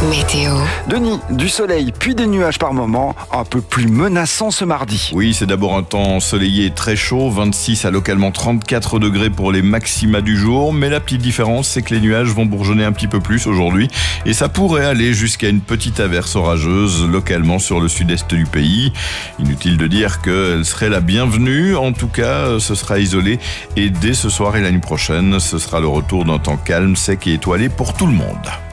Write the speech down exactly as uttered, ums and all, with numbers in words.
Météo. Denis, du soleil puis des nuages par moment, un peu plus menaçant ce mardi. Oui, c'est d'abord un temps ensoleillé et très chaud, vingt-six à localement trente-quatre degrés pour les maxima du jour. Mais la petite différence, c'est que les nuages vont bourgeonner un petit peu plus aujourd'hui. Et ça pourrait aller jusqu'à une petite averse orageuse localement sur le sud-est du pays. Inutile de dire qu'elle serait la bienvenue. En tout cas, ce sera isolé. Et dès ce soir et la nuit prochaine, ce sera le retour d'un temps calme, sec et étoilé pour tout le monde.